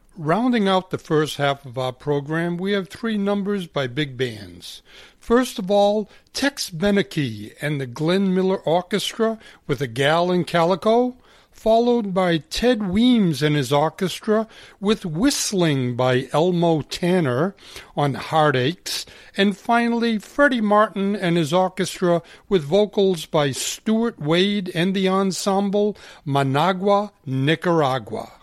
Rounding out the first half of our program, we have three numbers by big bands. First of all, Tex Beneke and the Glenn Miller Orchestra with A Gal in Calico, followed by Ted Weems and his orchestra with Whistling by Elmo Tanner on Heartaches, and finally Freddie Martin and his orchestra with vocals by Stuart Wade and the ensemble Managua, Nicaragua.